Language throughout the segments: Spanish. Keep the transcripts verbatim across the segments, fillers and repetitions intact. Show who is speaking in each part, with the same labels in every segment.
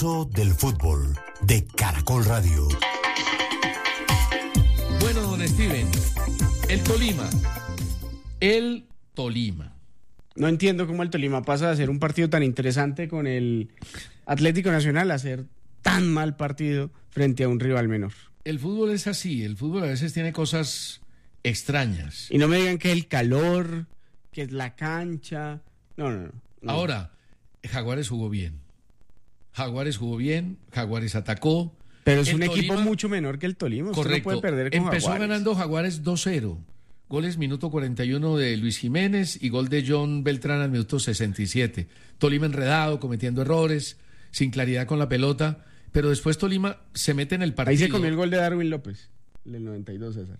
Speaker 1: Del fútbol de Caracol Radio.
Speaker 2: Bueno, don Steven, el Tolima, el Tolima.
Speaker 3: No entiendo cómo el Tolima pasa de hacer un partido tan interesante con el Atlético Nacional a hacer tan mal partido frente a un rival menor.
Speaker 2: El fútbol es así, el fútbol a veces tiene cosas extrañas.
Speaker 3: Y no me digan que es el calor, que es la cancha. No, no, no. no.
Speaker 2: Ahora, Jaguares jugó bien. Jaguares jugó bien, Jaguares atacó.
Speaker 3: Pero es
Speaker 2: el
Speaker 3: un
Speaker 2: Tolima,
Speaker 3: equipo mucho menor que el Tolima. Usted
Speaker 2: correcto.
Speaker 3: No puede perder con
Speaker 2: Empezó
Speaker 3: Jaguares.
Speaker 2: ganando Jaguares dos cero. Goles minuto cuarenta y uno de Luis Jiménez y gol de John Beltrán al minuto sesenta y siete. Tolima enredado, cometiendo errores, sin claridad con la pelota. Pero después Tolima se mete en el partido.
Speaker 3: Ahí se comió el gol de Darwin López, del noventa y dos, César.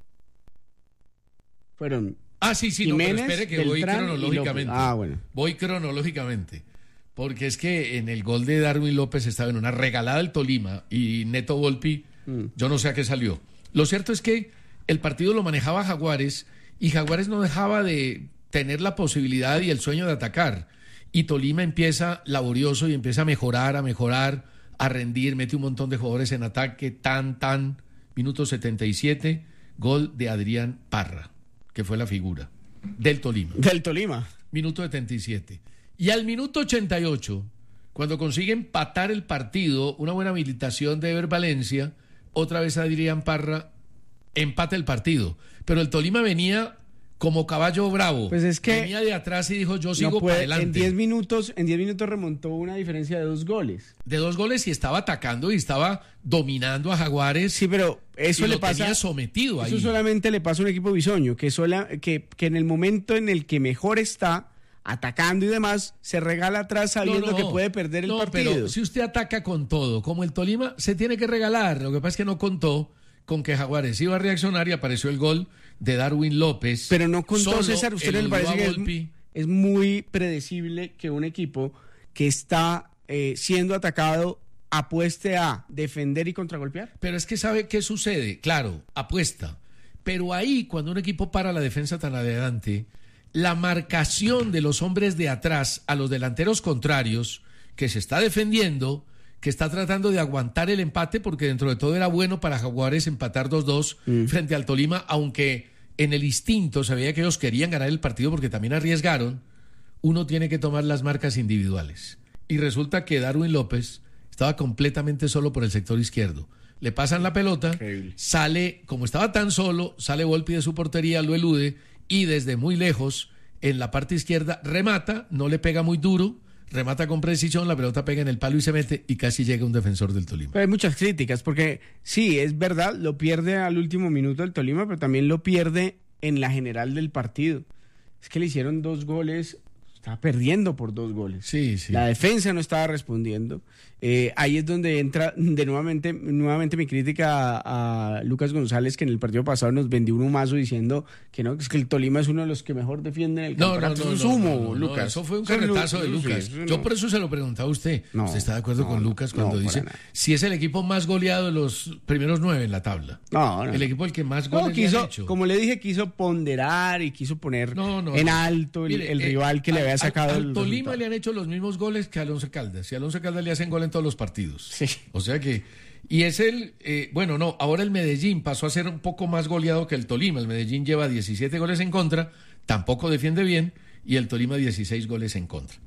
Speaker 3: Fueron
Speaker 2: Ah, sí, sí,
Speaker 3: Jiménez,
Speaker 2: no, pero espere que
Speaker 3: Beltrán
Speaker 2: voy cronológicamente.
Speaker 3: Ah, bueno.
Speaker 2: Voy cronológicamente. Porque es que en el gol de Darwin López estaba en una regalada del Tolima y Neto Volpi, mm. yo no sé a qué salió. Lo cierto es que el partido lo manejaba Jaguares y Jaguares no dejaba de tener la posibilidad y el sueño de atacar. Y Tolima empieza laborioso y empieza a mejorar, a mejorar, a rendir, mete un montón de jugadores en ataque, tan, tan. Minuto setenta y siete, gol de Adrián Parra, que fue la figura del Tolima.
Speaker 3: Del Tolima.
Speaker 2: Minuto setenta y siete. Y al minuto ochenta y ocho, cuando consigue empatar el partido, una buena habilitación de Ever Valencia, otra vez Adrián Parra empata el partido. Pero el Tolima venía como caballo bravo.
Speaker 3: Pues es que
Speaker 2: venía de atrás y dijo, yo sigo
Speaker 3: no puede,
Speaker 2: para adelante.
Speaker 3: En diez minutos, en diez minutos remontó una diferencia de dos goles.
Speaker 2: De dos goles y estaba atacando y estaba dominando a Jaguares.
Speaker 3: Sí, pero eso
Speaker 2: y
Speaker 3: le
Speaker 2: lo
Speaker 3: pasa
Speaker 2: tenía sometido ahí.
Speaker 3: Eso solamente le pasa a un equipo bisoño, que, sola, que, que en el momento en el que mejor está atacando y demás, se regala atrás sabiendo no, no, que puede perder el
Speaker 2: no,
Speaker 3: partido.
Speaker 2: Pero si usted ataca con todo, como el Tolima, se tiene que regalar. Lo que pasa es que no contó con que Jaguares iba a reaccionar y apareció el gol de Darwin López.
Speaker 3: Pero no contó, César, usted le parece que es, es muy predecible que un equipo que está eh, siendo atacado apueste a defender y contragolpear.
Speaker 2: Pero es que ¿sabe qué sucede? Claro, apuesta. Pero ahí, cuando un equipo para la defensa tan adelante, la marcación de los hombres de atrás a los delanteros contrarios, que se está defendiendo, que está tratando de aguantar el empate, porque dentro de todo era bueno para Jaguares empatar dos dos mm. frente al Tolima, aunque en el instinto se veía que ellos querían ganar el partido porque también arriesgaron. Uno tiene que tomar las marcas individuales. Y resulta que Darwin López estaba completamente solo por el sector izquierdo. Le pasan la pelota, Increíble. sale, como estaba tan solo, sale Volpi de su portería, lo elude, y desde muy lejos, en la parte izquierda, remata, no le pega muy duro, remata con precisión, la pelota pega en el palo y se mete, y casi llega un defensor del Tolima.
Speaker 3: Pero hay muchas críticas, porque sí, es verdad, lo pierde al último minuto el Tolima, pero también lo pierde en la general del partido. Es que le hicieron dos goles, estaba perdiendo por dos goles.
Speaker 2: Sí, sí.
Speaker 3: La defensa no estaba respondiendo. Eh, ahí es donde entra de nuevamente, nuevamente mi crítica a, a Lucas González, que en el partido pasado nos vendió un humazo diciendo que no, es que el Tolima es uno de los que mejor defienden el
Speaker 2: no,
Speaker 3: campeonato.
Speaker 2: No, no,
Speaker 3: eso
Speaker 2: no,
Speaker 3: es humo,
Speaker 2: no, no,
Speaker 3: Lucas.
Speaker 2: No, eso fue un carretazo de Lucas. Sí, Yo por eso se lo preguntaba a usted.
Speaker 3: No,
Speaker 2: ¿Usted está de acuerdo
Speaker 3: no,
Speaker 2: con Lucas cuando
Speaker 3: no,
Speaker 2: dice si es el equipo más goleado de los primeros nueve en la tabla?
Speaker 3: No, no.
Speaker 2: El equipo el que más goles
Speaker 3: no, quiso,
Speaker 2: le han hecho.
Speaker 3: Como le dije, quiso ponderar y quiso poner
Speaker 2: no, no,
Speaker 3: en
Speaker 2: no.
Speaker 3: alto el,
Speaker 2: Mire,
Speaker 3: el
Speaker 2: eh,
Speaker 3: rival que
Speaker 2: al,
Speaker 3: le había sacado
Speaker 2: al,
Speaker 3: el
Speaker 2: al Tolima
Speaker 3: resultado.
Speaker 2: Le han hecho los mismos goles que a Alonso Caldas. Y a Alonso Caldas le hacen gol en todos los partidos.
Speaker 3: Sí.
Speaker 2: O sea que... Y es el... Eh, bueno, no, ahora el Medellín pasó a ser un poco más goleado que el Tolima. El Medellín lleva diecisiete goles en contra, tampoco defiende bien, y el Tolima dieciséis goles en contra.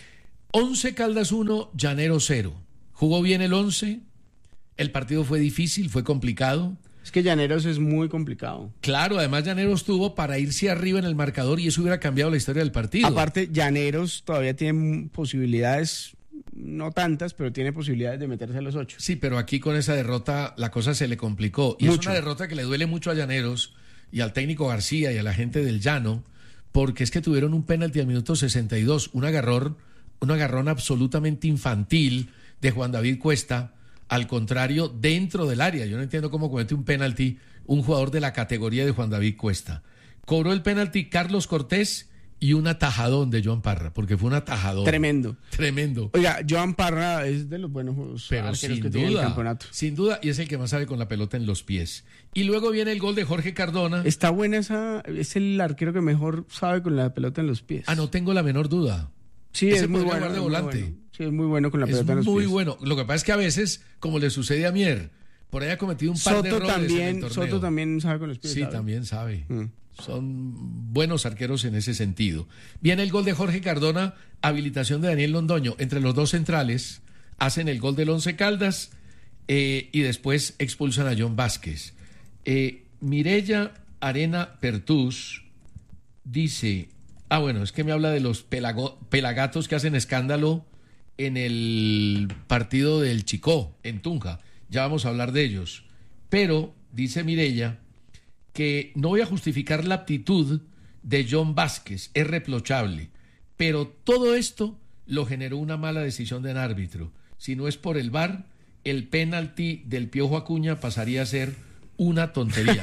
Speaker 2: Once Caldas uno, Llanero cero. Jugó bien el Once, el partido fue difícil, fue complicado.
Speaker 3: Es que Llaneros es muy complicado.
Speaker 2: Claro, además Llaneros tuvo para irse arriba en el marcador y eso hubiera cambiado la historia del partido.
Speaker 3: Aparte, Llaneros todavía tiene posibilidades... No tantas, pero tiene posibilidades de meterse a los ocho.
Speaker 2: Sí, pero aquí con esa derrota la cosa se le complicó. Y mucho. Es una derrota que le duele mucho a Llaneros y al técnico García y a la gente del Llano, porque es que tuvieron un penalti al minuto sesenta y dos, un agarrón, un agarrón absolutamente infantil de Juan David Cuesta, al contrario, dentro del área. Yo no entiendo cómo comete un penalti un jugador de la categoría de Juan David Cuesta. Cobró el penalti Carlos Cortés y un atajadón de Joan Parra, porque fue un atajadón.
Speaker 3: Tremendo.
Speaker 2: Tremendo.
Speaker 3: Oiga, Joan Parra es de los buenos juegos
Speaker 2: Pero
Speaker 3: arqueros
Speaker 2: sin
Speaker 3: que
Speaker 2: duda,
Speaker 3: tiene el campeonato.
Speaker 2: Sin duda, y es el que más sabe con la pelota en los pies. Y luego viene el gol de Jorge Cardona.
Speaker 3: Está buena esa, es el arquero que mejor sabe con la pelota en los pies.
Speaker 2: Ah, no tengo la menor duda.
Speaker 3: Sí,
Speaker 2: Ese
Speaker 3: es muy bueno.
Speaker 2: Jugar de volante. Bueno.
Speaker 3: sí, es muy bueno con la
Speaker 2: es
Speaker 3: pelota en los
Speaker 2: muy
Speaker 3: pies.
Speaker 2: bueno. Lo que pasa es que a veces, como le sucede a Mier, por ahí ha cometido un par
Speaker 3: Soto
Speaker 2: de errores
Speaker 3: también,
Speaker 2: en el torneo.
Speaker 3: Soto también sabe con los pies.
Speaker 2: Sí,
Speaker 3: ¿sabe?
Speaker 2: también sabe.
Speaker 3: Mm.
Speaker 2: Son buenos arqueros en ese sentido. Viene el gol de Jorge Cardona, habilitación de Daniel Londoño. Entre los dos centrales hacen el gol del Once Caldas eh, y después expulsan a John Vázquez. Eh, Mireya Arena Pertús dice, ah bueno, es que me habla de los pelago, pelagatos que hacen escándalo en el partido del Chicó, en Tunja. Ya vamos a hablar de ellos. Pero, dice Mireya, que no voy a justificar la actitud de John Vázquez, es reprochable, pero todo esto lo generó una mala decisión del árbitro. Si no es por el V A R, el penalti del Piojo Acuña pasaría a ser una tontería.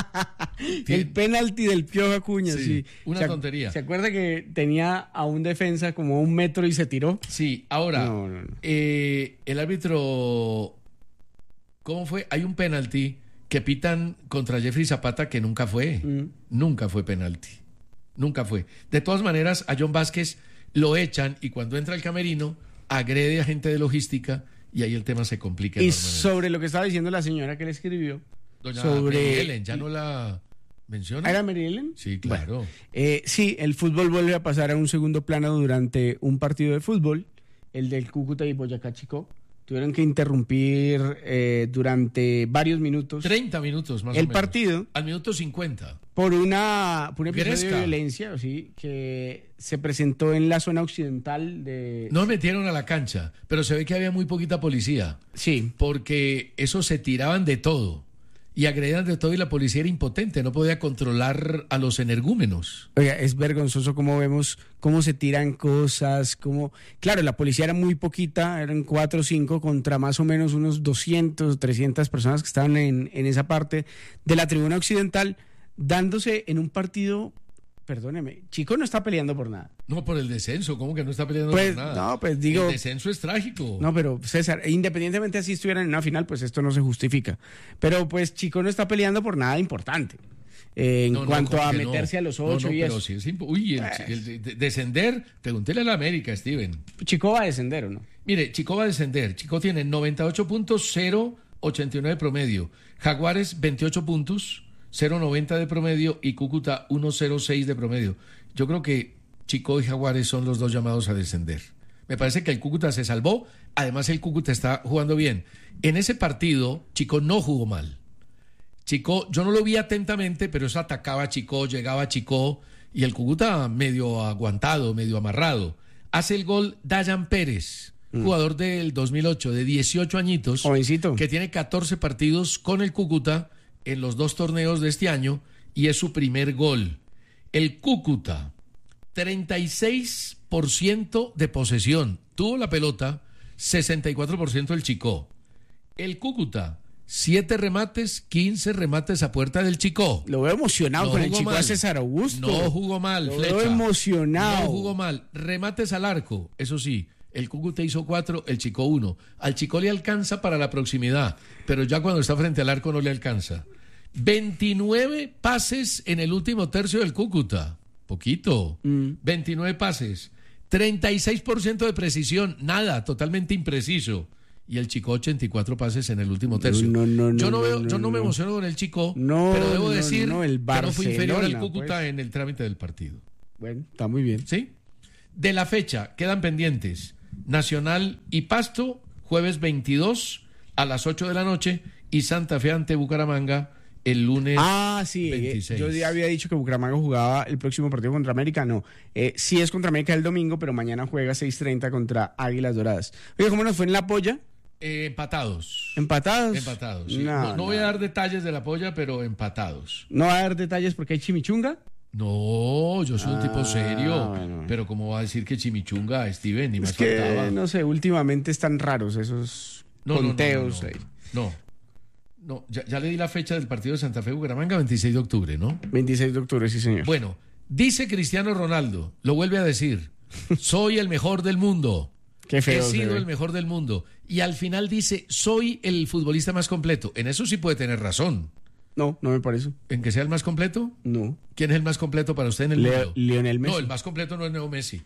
Speaker 3: El penalti del Piojo Acuña, sí.
Speaker 2: Sí, una
Speaker 3: ¿Se,
Speaker 2: tontería.
Speaker 3: ¿Se acuerda que tenía a un defensa como un metro y se tiró?
Speaker 2: Sí, ahora,
Speaker 3: No, no, no.
Speaker 2: eh, el árbitro, ¿cómo fue? Hay un penalti que pitan contra Jeffrey Zapata que nunca fue,
Speaker 3: Mm.
Speaker 2: nunca fue penalti, nunca fue. De todas maneras, a John Vázquez lo echan y cuando entra al camerino agrede a gente de logística y ahí el tema se complica
Speaker 3: Y
Speaker 2: enormemente.
Speaker 3: sobre lo que estaba diciendo la señora que le escribió,
Speaker 2: Doña
Speaker 3: sobre...
Speaker 2: Mary Ellen, ¿ya no la menciona?
Speaker 3: ¿Era Mary Ellen?
Speaker 2: Sí, claro.
Speaker 3: Bueno, eh, sí, el fútbol vuelve a pasar a un segundo plano durante un partido de fútbol, el del Cúcuta y Boyacá Chicó. Tuvieron que interrumpir eh, durante varios minutos
Speaker 2: treinta minutos más
Speaker 3: el
Speaker 2: o menos.
Speaker 3: partido
Speaker 2: Al minuto cincuenta.
Speaker 3: por una por un episodio
Speaker 2: Gresca.
Speaker 3: de violencia, sí, que se presentó en la zona occidental de...
Speaker 2: No metieron a la cancha, pero se ve que había muy poquita policía,
Speaker 3: Sí,
Speaker 2: porque esos se tiraban de todo y agredían de todo y la policía era impotente, no podía controlar a los energúmenos.
Speaker 3: oiga, es vergonzoso cómo vemos cómo se tiran cosas, cómo... Claro, la policía era muy poquita, eran cuatro o cinco contra más o menos unos doscientos, trescientas personas que estaban en, en esa parte de la tribuna occidental, dándose en un partido... Perdóneme, Chico no está peleando por nada.
Speaker 2: No, por el descenso, ¿cómo que no está peleando
Speaker 3: Pues,
Speaker 2: por nada?
Speaker 3: no, pues, digo-
Speaker 2: El descenso es trágico.
Speaker 3: No, pero César, independientemente así estuvieran en una final, pues esto no se justifica. Pero pues Chico no está peleando por nada importante. Eh, en
Speaker 2: No, no,
Speaker 3: cuanto
Speaker 2: ¿cómo
Speaker 3: a
Speaker 2: que no?
Speaker 3: meterse a los
Speaker 2: No,
Speaker 3: ocho
Speaker 2: no,
Speaker 3: y
Speaker 2: pero
Speaker 3: eso.
Speaker 2: sí es imp- Uy, el, el de- de- descender, pregúntele a la América, Steven.
Speaker 3: Chico va a descender, ¿o no?
Speaker 2: Mire, Chico va a descender. Chico tiene noventa y ocho puntos, cero ochenta y nueve de promedio. Jaguares, veintiocho puntos, cero noventa de promedio. Y Cúcuta, uno cero seis de promedio. Yo creo que Chico y Jaguares son los dos llamados a descender. Me parece que el Cúcuta se salvó. Además, el Cúcuta está jugando bien. En ese partido, Chico no jugó mal. Chico, yo no lo vi atentamente, pero eso atacaba a Chico, llegaba a Chico. Y el Cúcuta medio aguantado, medio amarrado. Hace el gol Dayan Pérez, jugador del dos mil ocho, de dieciocho añitos.
Speaker 3: Jovencito.
Speaker 2: Que tiene catorce partidos con el Cúcuta en los dos torneos de este año y es su primer gol. El Cúcuta, treinta y seis por ciento de posesión. Tuvo la pelota, sesenta y cuatro por ciento el Chicó. El Cúcuta, siete remates, quince remates a puerta del Chicó.
Speaker 3: Lo veo emocionado
Speaker 2: No
Speaker 3: con el
Speaker 2: jugó
Speaker 3: Chico
Speaker 2: mal.
Speaker 3: a César Augusto.
Speaker 2: No jugó mal,
Speaker 3: Lo
Speaker 2: Flecha.
Speaker 3: veo emocionado.
Speaker 2: No jugó mal. Remates al arco, eso sí. El Cúcuta hizo cuatro, el Chicó uno. Al Chicó le alcanza para la proximidad, pero ya cuando está frente al arco no le alcanza. veintinueve pases en el último tercio del Cúcuta. Poquito.
Speaker 3: Mm.
Speaker 2: veintinueve pases. treinta y seis por ciento de precisión. Nada, totalmente impreciso. Y el Chicó ochenta y cuatro pases en el último tercio.
Speaker 3: No, no, no,
Speaker 2: yo no,
Speaker 3: no,
Speaker 2: veo,
Speaker 3: no,
Speaker 2: yo no, me
Speaker 3: no.
Speaker 2: emociono con el Chicó,
Speaker 3: No,
Speaker 2: pero debo
Speaker 3: no,
Speaker 2: decir
Speaker 3: no, el
Speaker 2: que no fue inferior al
Speaker 3: Barcelona,
Speaker 2: Cúcuta
Speaker 3: pues.
Speaker 2: en el trámite del partido.
Speaker 3: Bueno, está muy bien.
Speaker 2: ¿Sí? De la fecha, quedan pendientes Nacional y Pasto, jueves veintidós a las ocho de la noche, y Santa Fe ante Bucaramanga el lunes.
Speaker 3: Ah, sí. eh,
Speaker 2: veintiséis.
Speaker 3: Yo ya había dicho que Bucaramanga jugaba el próximo partido contra América. No. Eh, sí es contra América el domingo, pero mañana juega seis treinta contra Águilas Doradas. Oye, ¿cómo nos fue en la polla?
Speaker 2: Eh, empatados.
Speaker 3: ¿Empatados?
Speaker 2: Empatados. sí.
Speaker 3: No,
Speaker 2: No, no voy a
Speaker 3: no.
Speaker 2: dar detalles de la polla, pero empatados.
Speaker 3: No va a dar detalles porque hay chimichunga.
Speaker 2: No, yo soy un tipo
Speaker 3: Ah,
Speaker 2: serio.
Speaker 3: bueno.
Speaker 2: Pero ¿cómo va a decir que chimichunga, Steven? Ni
Speaker 3: Es
Speaker 2: más
Speaker 3: que,
Speaker 2: faltaba.
Speaker 3: no sé, últimamente están raros esos
Speaker 2: No, no, no,
Speaker 3: conteos.
Speaker 2: no,
Speaker 3: ahí.
Speaker 2: no, no. No, ya, ya le di la fecha del partido de Santa Fe Bucaramanga, veintiséis de octubre, ¿no?
Speaker 3: veintiséis de octubre, sí, señor.
Speaker 2: Bueno, dice Cristiano Ronaldo, lo vuelve a decir, soy el mejor del mundo.
Speaker 3: Qué feo
Speaker 2: He
Speaker 3: se
Speaker 2: sido
Speaker 3: ve.
Speaker 2: el mejor del mundo. Y al final dice, soy el futbolista más completo. En eso sí puede tener razón.
Speaker 3: No, no me parece.
Speaker 2: ¿En que sea el más completo?
Speaker 3: No.
Speaker 2: ¿Quién es el más completo para usted en el
Speaker 3: Leo-
Speaker 2: mundo?
Speaker 3: Lionel Messi.
Speaker 2: No, el más completo no es Neo Messi.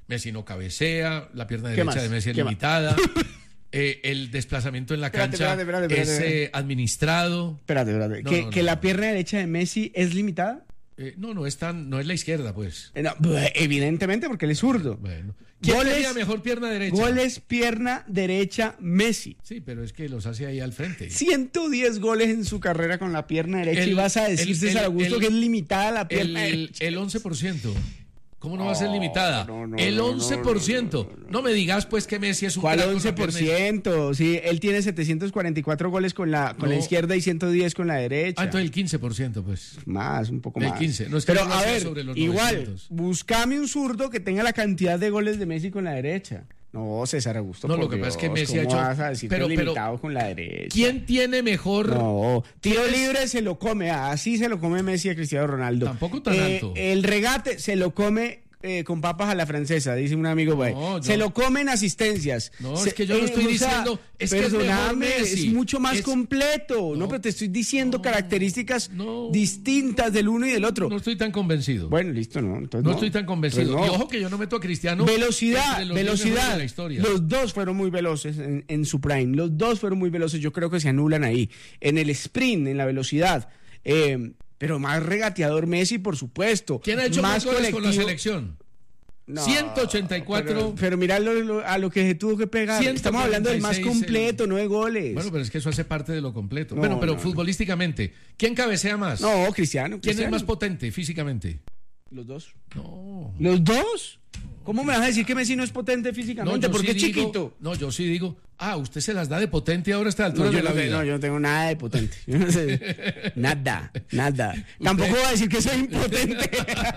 Speaker 2: Messi no cabecea, la pierna
Speaker 3: ¿Qué
Speaker 2: derecha
Speaker 3: más?
Speaker 2: de Messi es
Speaker 3: ¿Qué
Speaker 2: limitada, eh, el desplazamiento en la
Speaker 3: Espérate,
Speaker 2: cancha
Speaker 3: espérate, espérate, espérate,
Speaker 2: es
Speaker 3: espérate.
Speaker 2: eh, administrado.
Speaker 3: Espérate, espérate.
Speaker 2: No,
Speaker 3: ¿Que,
Speaker 2: no,
Speaker 3: que
Speaker 2: no,
Speaker 3: la
Speaker 2: no.
Speaker 3: pierna derecha de Messi es limitada?
Speaker 2: Eh, no, no es tan, no es la izquierda, pues.
Speaker 3: Eh, no, evidentemente, porque él es zurdo.
Speaker 2: Bueno. ¿Quién
Speaker 3: Goles-
Speaker 2: tenía mejor pierna derecha?
Speaker 3: Goles, pierna derecha, Messi.
Speaker 2: Sí, pero es que los hace ahí al frente.
Speaker 3: ciento diez goles en su carrera con la pierna derecha
Speaker 2: El-
Speaker 3: y vas a decir,
Speaker 2: el-
Speaker 3: César
Speaker 2: el-
Speaker 3: Augusto,
Speaker 2: el-
Speaker 3: que es limitada la
Speaker 2: El,
Speaker 3: pierna
Speaker 2: el,
Speaker 3: derecha.
Speaker 2: el once por ciento. ¿Cómo no va a ser limitada?
Speaker 3: no, no,
Speaker 2: el
Speaker 3: no,
Speaker 2: once por ciento. No, no me digas pues que Messi es un
Speaker 3: ¿Cuál
Speaker 2: crack con
Speaker 3: once
Speaker 2: la
Speaker 3: por
Speaker 2: pierna-
Speaker 3: ciento? Sí, él tiene setecientos cuarenta y cuatro goles con la, con la
Speaker 2: No.
Speaker 3: izquierda y ciento diez con la derecha.
Speaker 2: Ah, entonces el quince por ciento, pues.
Speaker 3: Más, un poco
Speaker 2: El
Speaker 3: más.
Speaker 2: quince. No, es que
Speaker 3: Pero
Speaker 2: no lo
Speaker 3: a
Speaker 2: hacía
Speaker 3: ver,
Speaker 2: sobre los
Speaker 3: igual,
Speaker 2: novecientos.
Speaker 3: buscame un zurdo que tenga la cantidad de goles de Messi con la derecha. No, César Augusto,
Speaker 2: No,
Speaker 3: por
Speaker 2: lo que pasa es que
Speaker 3: Dios,
Speaker 2: Messi ha
Speaker 3: ¿cómo
Speaker 2: hecho-
Speaker 3: vas a decir
Speaker 2: pero-
Speaker 3: que es
Speaker 2: pero-
Speaker 3: limitado con la derecha?
Speaker 2: ¿Quién tiene mejor?
Speaker 3: No, tiro
Speaker 2: ¿Quién es-
Speaker 3: libre se lo come, así se lo come Messi a Cristiano Ronaldo.
Speaker 2: Tampoco tan
Speaker 3: Eh,
Speaker 2: alto.
Speaker 3: El regate se lo come eh, con papas a la francesa, dice un amigo. güey.
Speaker 2: No,
Speaker 3: se
Speaker 2: yo-
Speaker 3: lo comen asistencias.
Speaker 2: No,
Speaker 3: Se-
Speaker 2: es que yo no estoy
Speaker 3: o sea,
Speaker 2: diciendo, es que es mejor
Speaker 3: perdóname,
Speaker 2: Messi.
Speaker 3: es mucho más
Speaker 2: Es-
Speaker 3: completo. No,
Speaker 2: No.
Speaker 3: pero te estoy diciendo
Speaker 2: No,
Speaker 3: características
Speaker 2: no.
Speaker 3: distintas del uno y del otro.
Speaker 2: No estoy tan convencido.
Speaker 3: Bueno, listo, no. Entonces
Speaker 2: no,
Speaker 3: no
Speaker 2: estoy tan convencido.
Speaker 3: Pues no.
Speaker 2: Y ojo que yo no meto a Cristiano.
Speaker 3: Velocidad,
Speaker 2: entre los diez mejores
Speaker 3: velocidad.
Speaker 2: de la historia.
Speaker 3: Los dos fueron muy veloces en, en su prime. Los dos fueron muy veloces. Yo creo que se anulan ahí. En el sprint, en la velocidad. Eh, pero más regateador Messi, por supuesto.
Speaker 2: ¿Quién ha hecho más, goles con la
Speaker 3: colectivo.
Speaker 2: selección?
Speaker 3: No,
Speaker 2: ciento ochenta y cuatro.
Speaker 3: Pero, pero mira lo- lo- a lo que se tuvo que pegar. Estamos hablando del más
Speaker 2: ciento cuarenta y seis,
Speaker 3: completo, no de goles.
Speaker 2: Bueno, pero es que eso hace parte de lo completo.
Speaker 3: No,
Speaker 2: bueno, pero
Speaker 3: no, no.
Speaker 2: futbolísticamente, ¿quién cabecea más?
Speaker 3: No, Cristiano.
Speaker 2: ¿Quién es
Speaker 3: Cristiano.
Speaker 2: más potente físicamente?
Speaker 3: Los dos.
Speaker 2: No.
Speaker 3: ¿Los dos? ¿Cómo me vas a decir que Messi no es potente
Speaker 2: No,
Speaker 3: físicamente?
Speaker 2: yo
Speaker 3: Porque
Speaker 2: sí
Speaker 3: es
Speaker 2: digo-
Speaker 3: chiquito.
Speaker 2: No, yo sí digo, ah, usted se las da de potente ahora a esta altura
Speaker 3: No, yo
Speaker 2: de la
Speaker 3: no, te-
Speaker 2: vida.
Speaker 3: no, yo no tengo nada de potente. Yo no sé. Nada, nada. Tampoco voy a decir que soy impotente.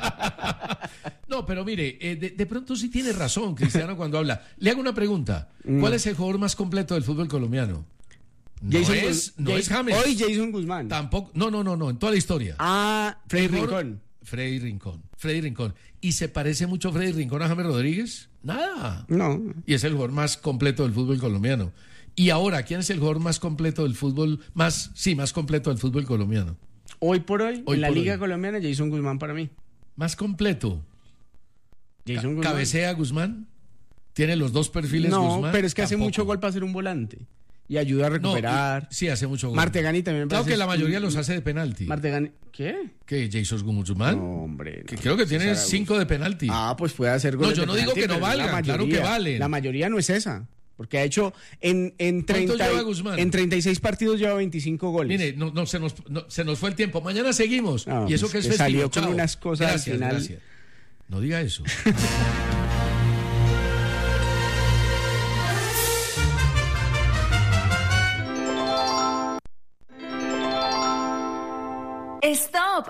Speaker 2: No, pero mire, eh, de, de pronto sí tiene razón Cristiano cuando habla. Le hago una pregunta. ¿Cuál es el jugador más completo del fútbol colombiano? No
Speaker 3: Jason
Speaker 2: es,
Speaker 3: Guz-
Speaker 2: no
Speaker 3: Jay-
Speaker 2: es James.
Speaker 3: Hoy Jason Guzmán.
Speaker 2: Tampoco. No, no, no, no. En toda la historia.
Speaker 3: Ah, Freddy
Speaker 2: Mejor-
Speaker 3: Rincón.
Speaker 2: Freddy Rincón. Freddy Rincón. ¿Y se parece mucho Freddy Rincón a James Rodríguez? Nada.
Speaker 3: No.
Speaker 2: Y es el jugador más completo del fútbol colombiano. Y ahora, ¿quién es el jugador más completo del fútbol? Más, sí, más completo del fútbol colombiano.
Speaker 3: Hoy por hoy,
Speaker 2: Hoy
Speaker 3: en la
Speaker 2: por
Speaker 3: Liga
Speaker 2: hoy.
Speaker 3: Colombiana, Jason Guzmán para mí.
Speaker 2: Más completo.
Speaker 3: Jason
Speaker 2: Ca-
Speaker 3: Guzmán.
Speaker 2: ¿Cabecea Guzmán? ¿Tiene los dos perfiles
Speaker 3: No,
Speaker 2: Guzmán?
Speaker 3: pero es que hace
Speaker 2: Tampoco.
Speaker 3: mucho gol para ser un volante. Y ayuda a
Speaker 2: No,
Speaker 3: recuperar.
Speaker 2: y- sí, hace mucho gol.
Speaker 3: Martegani también me
Speaker 2: Claro
Speaker 3: parece-
Speaker 2: que la mayoría los hace de penalti.
Speaker 3: Martegani. ¿Qué?
Speaker 2: ¿Qué? ¿Jason Guzmán?
Speaker 3: No, hombre.
Speaker 2: Que
Speaker 3: no.
Speaker 2: creo que tiene
Speaker 3: César Augusto.
Speaker 2: cinco de penalti.
Speaker 3: Ah, pues puede hacer
Speaker 2: No,
Speaker 3: goles
Speaker 2: yo
Speaker 3: de
Speaker 2: no digo
Speaker 3: penalti,
Speaker 2: que no
Speaker 3: pero es la
Speaker 2: valgan, claro que
Speaker 3: mayoría.
Speaker 2: valen.
Speaker 3: La mayoría no es esa. Porque ha hecho en, en,
Speaker 2: ¿Cuántos
Speaker 3: treinta,
Speaker 2: lleva Guzmán?
Speaker 3: en treinta y seis partidos lleva veinticinco goles.
Speaker 2: Mire, no, no, se, nos, no, se nos fue el tiempo. Mañana seguimos.
Speaker 3: No,
Speaker 2: y eso
Speaker 3: pues
Speaker 2: que es
Speaker 3: que
Speaker 2: festivo.
Speaker 3: salió con
Speaker 2: Chao.
Speaker 3: unas cosas al
Speaker 2: Gracias,
Speaker 3: final.
Speaker 2: gracias. No diga eso.
Speaker 4: ¡Stop!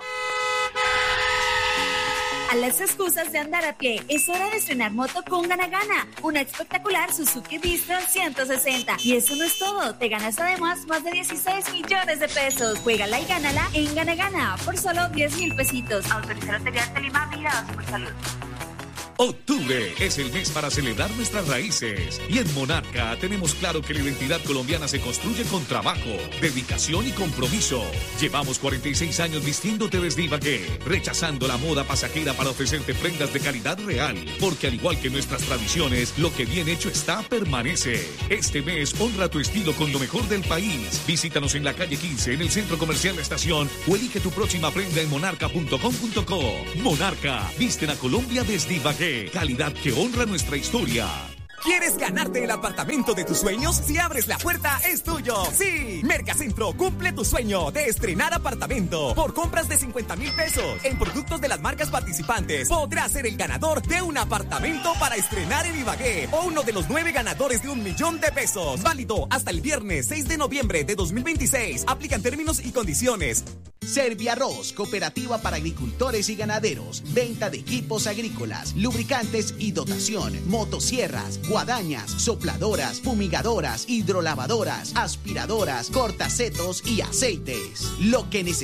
Speaker 4: A las excusas de andar a pie, es hora de estrenar moto con Gana Gana, una espectacular Suzuki Bistro ciento sesenta. Y eso no es todo, te ganas además más de dieciséis millones de pesos. Juégala y gánala en Gana Gana por solo diez mil pesitos. Autorizar Lotería Telima, Vigilado Supersalud.
Speaker 5: Octubre es el mes para celebrar nuestras raíces y en Monarca tenemos claro que la identidad colombiana se construye con trabajo, dedicación y compromiso. Llevamos cuarenta y seis años vistiéndote desde Ibagué, rechazando la moda pasajera para ofrecerte prendas de calidad real, porque al igual que nuestras tradiciones, lo que bien hecho está permanece. Este mes honra tu estilo con lo mejor del país. Visítanos en la calle quince, en el Centro Comercial La Estación o elige tu próxima prenda en monarca punto com punto co. Monarca, visten a Colombia desde Ibagué. Calidad que honra nuestra historia.
Speaker 6: ¿Quieres ganarte el apartamento de tus sueños? Si abres la puerta, es tuyo. ¡Sí! Mercacentro cumple tu sueño de estrenar apartamento. Por compras de cincuenta mil pesos en productos de las marcas participantes, podrás ser el ganador de un apartamento para estrenar en Ibagué o uno de los nueve ganadores de un millón de pesos. Válido hasta el viernes seis de noviembre de dos mil veintiséis. Aplican términos y condiciones.
Speaker 7: Serviarroz, cooperativa para agricultores y ganaderos. Venta de equipos agrícolas, lubricantes y dotación. Motosierras, guadañas, sopladoras, fumigadoras, hidrolavadoras, aspiradoras, cortasetos y aceites. Lo que necesitas.